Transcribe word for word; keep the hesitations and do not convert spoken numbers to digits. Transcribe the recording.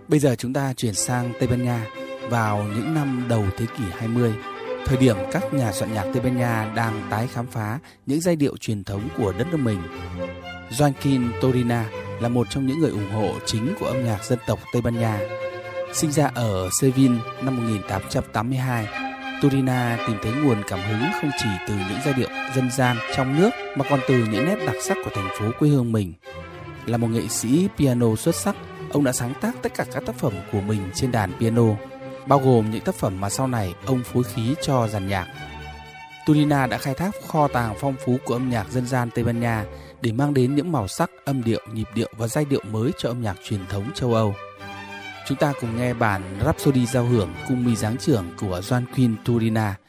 Bây giờ chúng ta chuyển sang Tây Ban Nha vào những năm đầu thế kỷ hai mươi, thời điểm các nhà soạn nhạc Tây Ban Nha đang tái khám phá những giai điệu truyền thống của đất nước mình. Joaquin Turina là một trong những người ủng hộ chính của âm nhạc dân tộc Tây Ban Nha. Sinh ra ở Seville năm một nghìn tám trăm tám mươi hai, Turina tìm thấy nguồn cảm hứng không chỉ từ những giai điệu dân gian trong nước mà còn từ những nét đặc sắc của thành phố quê hương mình. Là một nghệ sĩ piano xuất sắc, ông đã sáng tác tất cả các tác phẩm của mình trên đàn piano, bao gồm những tác phẩm mà sau này ông phối khí cho dàn nhạc. Turina đã khai thác kho tàng phong phú của âm nhạc dân gian Tây Ban Nha để mang đến những màu sắc, âm điệu, nhịp điệu và giai điệu mới cho âm nhạc truyền thống châu Âu. Chúng ta cùng nghe bản Rhapsody giao hưởng cung mi giáng trưởng của Joaquin Turina